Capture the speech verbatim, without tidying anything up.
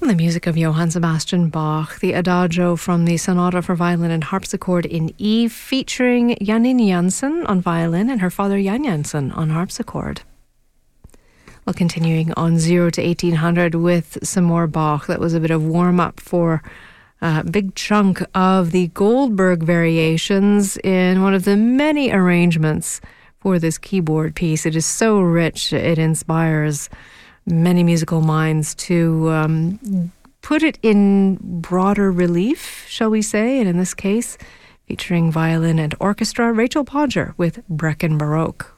The music of Johann Sebastian Bach, the Adagio from the Sonata for Violin and Harpsichord in E, featuring Janine Jansen on violin and her father Jan Jansen on harpsichord. Well, continuing on zero to eighteen hundred with some more Bach. That was a bit of warm-up for a big chunk of the Goldberg variations in one of the many arrangements for this keyboard piece. It is so rich, it inspires many musical minds to um, put it in broader relief, shall we say, and in this case, featuring violin and orchestra, Rachel Podger with Brecon Baroque.